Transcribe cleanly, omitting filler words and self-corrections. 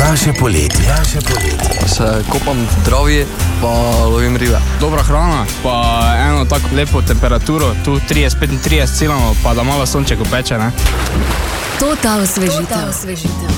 Naše poletje. Se kopam v travi, pa lovim ribe. Dobra hrana, pa eno tako lepo temperaturo, tu 30-35 cilamo, pa da malo sonček opeče, ne? To ta osvežitev.